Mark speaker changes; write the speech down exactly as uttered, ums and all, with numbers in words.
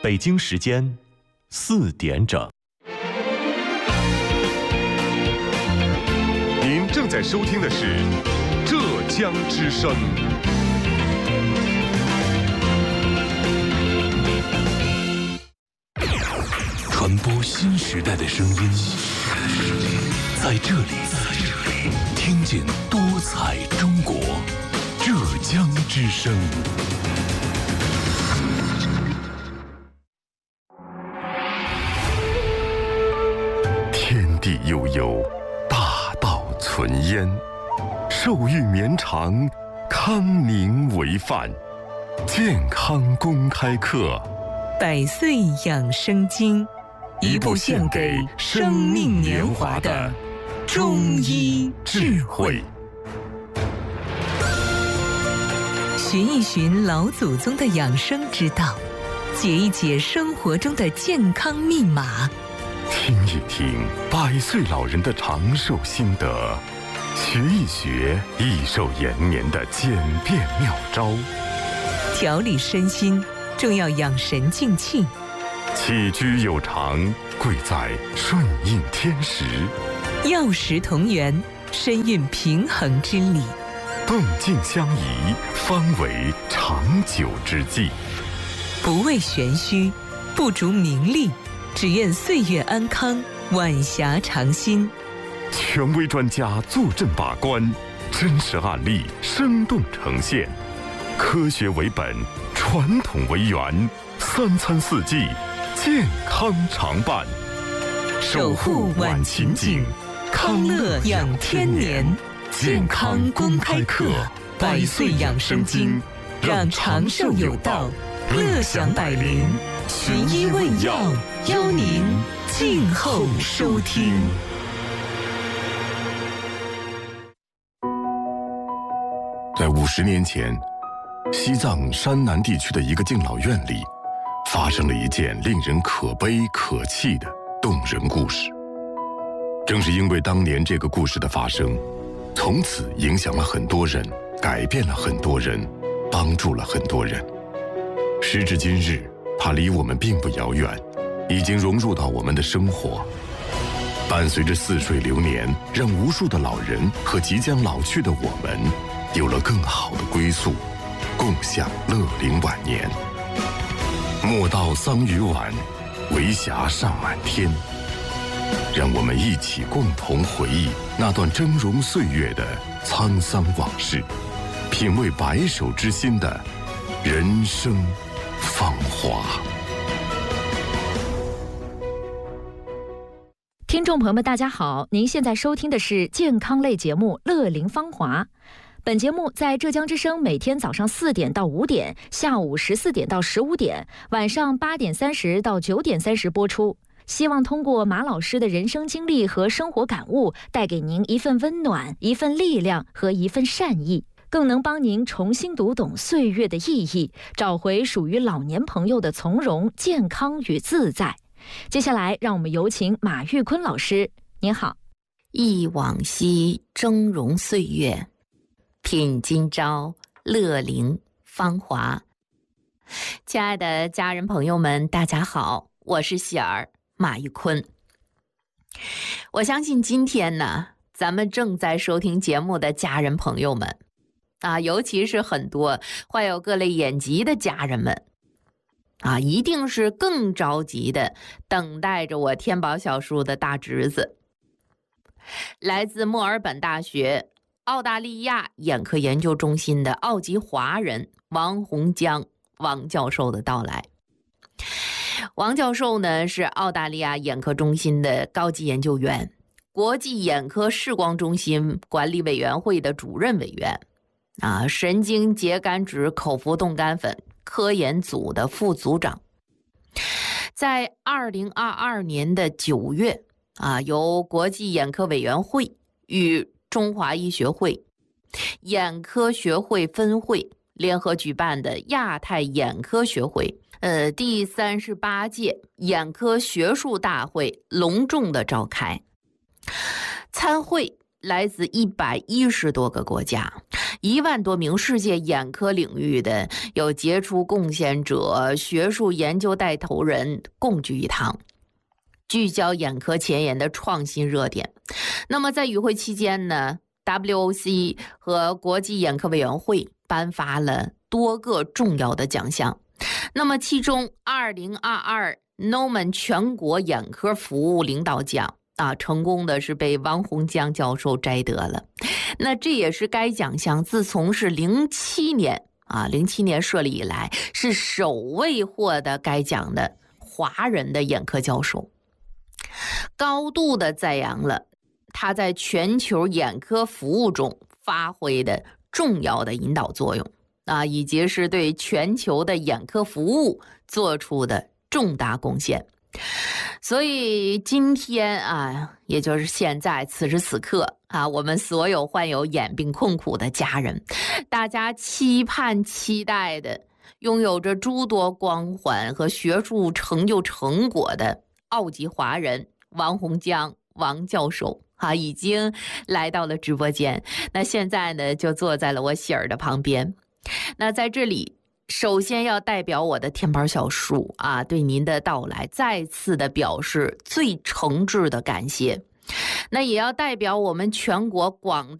Speaker 1: 北京时间四点整。
Speaker 2: 您正在收听的是浙江之声。
Speaker 3: 传播新时代的声音，在这里，听见多彩中国。浙江之声。
Speaker 2: 天地悠悠，大道存焉。寿育绵长，康宁为范。健康公开课，
Speaker 4: 百岁养生经，一部献给生命年华的中医智慧。寻一寻老祖宗的养生之道，解一解生活中的健康密码，
Speaker 2: 听一听百岁老人的长寿心得，学一学益寿延年的简便妙招。
Speaker 4: 调理身心，重要养神静气。
Speaker 2: 起居有常，贵在顺应天时。
Speaker 4: 药食同源，身运平衡之理。
Speaker 2: 动静相宜，方为长久之计。
Speaker 4: 不为玄虚，不逐名利，只愿岁月安康，晚霞长新。
Speaker 2: 权威专家坐镇把关，真实案例生动呈现，科学为本，传统为源，三餐四季，健康常伴。
Speaker 4: 守护晚晴景，康乐养天年。健康公开课，百岁养生经，让长寿有道，乐享百龄。寻医问药，邀您静候收听。
Speaker 2: 在五十年前，西藏山南地区的一个敬老院里，发生了一件令人可悲可气的动人故事。正是因为当年这个故事的发生，从此影响了很多人，改变了很多人，帮助了很多人。时至今日，它离我们并不遥远，已经融入到我们的生活，伴随着似水流年，让无数的老人和即将老去的我们有了更好的归宿，共享乐龄晚年。莫道桑榆晚，为霞尚满天。让我们一起共同回忆那段峥嵘岁月的沧桑往事，品味白首之心的人生芳华。
Speaker 5: 听众朋友们大家好，您现在收听的是健康类节目《乐龄芳华》。本节目在浙江之声每天早上四点到五点，下午十四点到十五点，晚上八点三十到九点三十播出。希望通过马老师的人生经历和生活感悟，带给您一份温暖、一份力量和一份善意，更能帮您重新读懂岁月的意义，找回属于老年朋友的从容、健康与自在。接下来，让我们有请马玉坤老师。您好。
Speaker 6: 忆往昔峥嵘岁月，品今朝乐龄芳华。亲爱的家人朋友们，大家好，我是喜儿马玉坤。我相信今天呢，咱们正在收听节目的家人朋友们啊，尤其是很多患有各类眼疾的家人们啊，一定是更着急的等待着我天宝小叔的大侄子，来自墨尔本大学澳大利亚眼科研究中心的澳籍华人王洪江王教授的到来。王教授呢是澳大利亚眼科中心的高级研究员，国际眼科视光中心管理委员会的主任委员啊，神经节苷脂口服冻干粉科研组的副组长。在二零二二年的九月啊，由国际眼科委员会与中华医学会眼科学会分会联合举办的亚太眼科学会呃，第三十八届眼科学术大会隆重的召开。参会来自一百一十多个国家，一万多名世界眼科领域的有杰出贡献者、学术研究带头人共聚一堂，聚焦眼科前沿的创新热点。那么在与会期间呢， W O C 和国际眼科委员会颁发了多个重要的奖项。那么其中二零二二 Noman 全国眼科服务领导奖啊，成功的是被王洪江教授摘得了。那这也是该奖项自从是零七年啊，零七年设立以来，是首位获得该奖的华人的眼科教授，高度的赞扬了他在全球眼科服务中发挥的重要的引导作用啊，以及是对全球的眼科服务做出的重大贡献。所以今天啊，也就是现在此时此刻啊，我们所有患有眼病困苦的家人，大家期盼期待的拥有着诸多光环和学术成就成果的澳籍华人王洪江王教授啊，已经来到了直播间。那现在呢，就坐在了我喜儿的旁边。那在这里，首先要代表我的天宝小叔啊，对您的到来再次的表示最诚挚的感谢。那也要代表我们全国广大